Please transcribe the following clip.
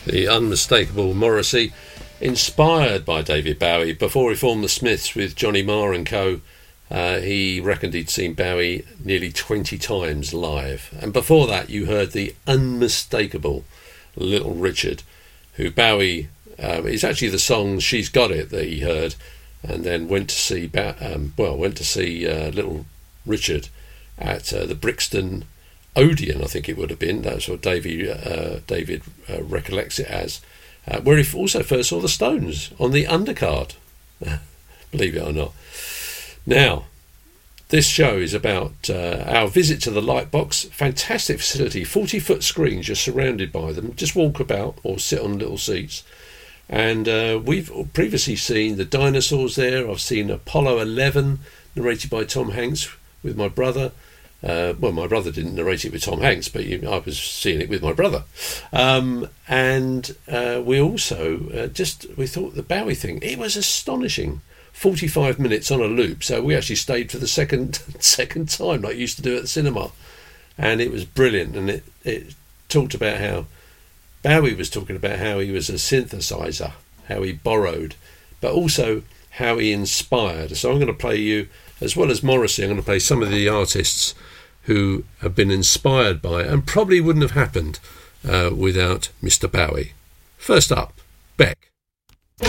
The unmistakable Morrissey, inspired by David Bowie. Before he formed the Smiths with Johnny Marr and co, he reckoned he'd seen Bowie nearly 20 times live. And before that, you heard the unmistakable Little Richard, who Bowie, it's actually the song She's Got It that he heard, and then went to see Little Richard at the Brixton Odeon, I think it would have been. That's what David recollects it as, where he also first saw the Stones on the undercard, believe it or not. Now, this show is about our visit to the Lightbox. Fantastic facility, 40-foot screens, you're surrounded by them. Just walk about or sit on little seats. And we've previously seen the dinosaurs there. I've seen Apollo 11, narrated by Tom Hanks with my brother. Well, my brother didn't narrate it with Tom Hanks, but I was seeing it with my brother. And we also we thought the Bowie thing, it was astonishing. 45 minutes on a loop, so we actually stayed for the second time, like you used to do at the cinema, and it was brilliant. And it talked about how Bowie was talking about how he was a synthesizer, how he borrowed, but also how he inspired. So I'm going to play you, as well as Morrissey, I'm going to play some of the artists who have been inspired by it and probably wouldn't have happened without Mr. Bowie. First up, Beck.